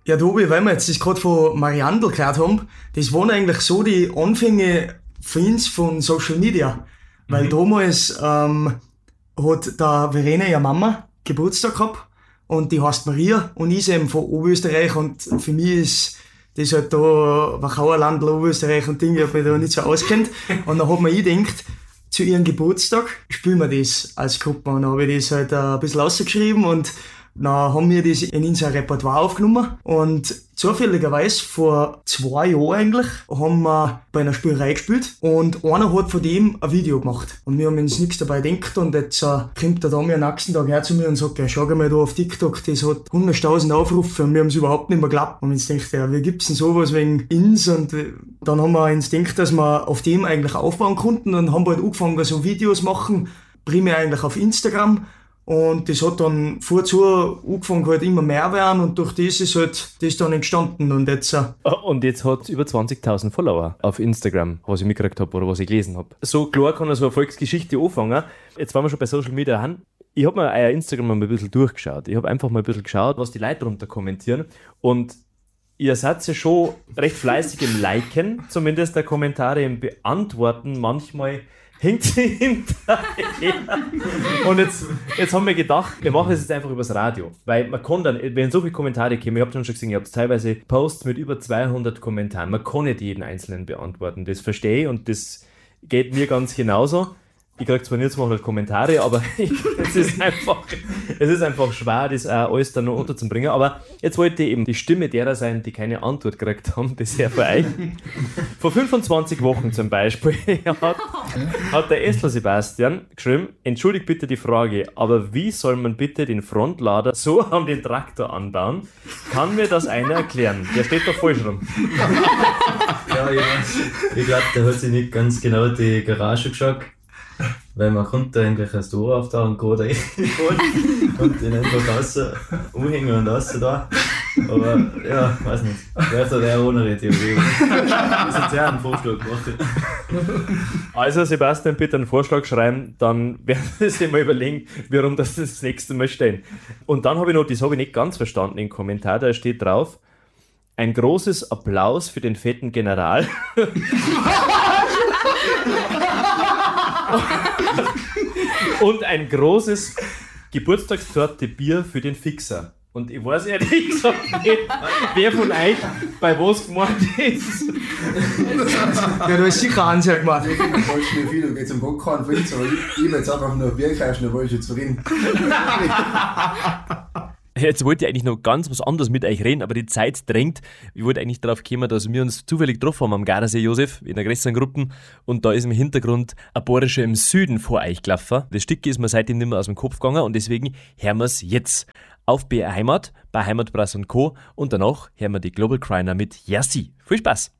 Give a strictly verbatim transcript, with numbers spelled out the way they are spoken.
Ja, Tobi, weil wir jetzt das gerade von Mariandel gehört haben, das waren eigentlich so die Anfänge für uns von Social Media. Weil mhm. damals ähm, hat der Verena, ihre Mama, Geburtstag gehabt und die heißt Maria und ist eben von Oberösterreich und für mich ist das halt da Wachauerlandl, Oberösterreich und Dinge, ich hab mich da nicht so auskennt. Und dann hat man ich gedacht, zu ihrem Geburtstag spielen wir das als Gruppe. Und dann habe ich das halt ein bisschen rausgeschrieben und dann haben wir das in unser Repertoire aufgenommen. Und zufälligerweise vor zwei Jahren eigentlich haben wir bei einer Spielerei gespielt und einer hat von dem ein Video gemacht. Und wir haben uns nichts dabei gedacht und jetzt äh, kommt der Dami am nächsten Tag her zu mir und sagt, ja, schau mal da auf TikTok, das hat hunderttausend Aufrufe und wir haben es überhaupt nicht mehr geglaubt. Und jetzt denkt er, ja, wie gibt's denn sowas wegen uns? Und äh, dann haben wir uns gedacht, dass wir auf dem eigentlich aufbauen konnten und haben halt angefangen, so Videos machen, primär eigentlich auf Instagram. Und das hat dann vorzu angefangen halt immer mehr werden und durch das ist halt das dann entstanden und jetzt... Äh und jetzt hat es über zwanzigtausend Follower auf Instagram, was ich mitgekriegt habe oder was ich gelesen habe. So klar kann so eine Erfolgsgeschichte anfangen. Jetzt waren wir schon bei Social Media haben. Ich habe mir euer Instagram mal ein bisschen durchgeschaut. Ich habe einfach mal ein bisschen geschaut, was die Leute darunter kommentieren und ihr seid ja schon recht fleißig im Liken, zumindest der Kommentare im Beantworten. Manchmal hinkt sie hinterher. Und jetzt, jetzt haben wir gedacht, wir machen es jetzt einfach übers Radio. Weil man kann dann, wenn so viele Kommentare kommen, ich habe schon gesehen, ihr habt teilweise Posts mit über zweihundert Kommentaren. Man kann nicht jeden einzelnen beantworten. Das verstehe ich und das geht mir ganz genauso. Ich kriege zwar nicht mal Kommentare, aber es ist einfach, es ist einfach schwer, das auch alles dann noch unterzubringen. Aber jetzt wollte ich eben die Stimme derer sein, die keine Antwort gekriegt haben bisher bei euch. Vor fünfundzwanzig Wochen zum Beispiel hat, hat der Estler Sebastian geschrieben, entschuldigt bitte die Frage, aber wie soll man bitte den Frontlader so an den Traktor anbauen? Kann mir das einer erklären? Der steht doch falsch rum. Ja, ich, ich glaube, der hat sich nicht ganz genau die Garage geschaut. Weil man konnte eigentlich ein Tor auf da und gerade reinfahren und den einfach raus, umhängen und raus da. Aber ja, weiß nicht. Vielleicht hat er auch eine Theorie. Das hat ja einen Vorschlag gemacht. Also Sebastian, bitte einen Vorschlag schreiben, dann werden wir sich mal überlegen, warum das das nächste Mal stehen. Und dann habe ich noch, das habe ich nicht ganz verstanden im Kommentar, da steht drauf, ein großes Applaus für den fetten General. Und ein großes Geburtstagstorte Bier für den Fixer. Und ich weiß ehrlich gesagt nicht, wer von euch bei was gemeint ist. Ja, du hast sicher einen sehr gemacht. Ich bin falsch nicht viel, du gehst zum Bockkorn für uns, aber ich, ich will jetzt einfach nur Bier kaufen, da wollte ich jetzt reden. Jetzt wollte ich eigentlich noch ganz was anderes mit euch reden, aber die Zeit drängt. Ich wollte eigentlich darauf kommen, dass wir uns zufällig getroffen haben am Gardasee Josef in der größeren Gruppe und da ist im Hintergrund ein Bohrischer im Süden vor euch gelaufen. Das Stück ist mir seitdem nicht mehr aus dem Kopf gegangen und deswegen hören wir es jetzt auf B R Heimat bei Heimatpreis und Co. und danach hören wir die Global Criner mit Yassi. Viel Spaß!